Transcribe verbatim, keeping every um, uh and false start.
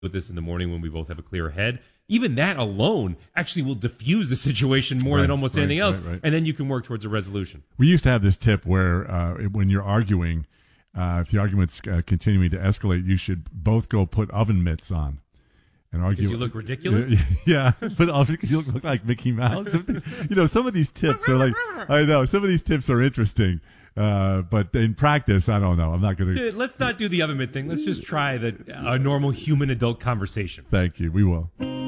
with this in the morning when we both have a clear head. Even that alone actually will diffuse the situation more right, than almost right, anything else, right, right. and then you can work towards a resolution. We used to have this tip where uh, when you're arguing, uh, if the argument's uh, continuing to escalate, you should both go put oven mitts on and argue. Because you look ridiculous? Yeah, but you look like Mickey Mouse. You know, some of these tips are like, I know, some of these tips are interesting. Uh, but in practice, I don't know. I'm not going to. Let's not do the oven mitt thing. Let's just try the a normal human adult conversation. Thank you. We will.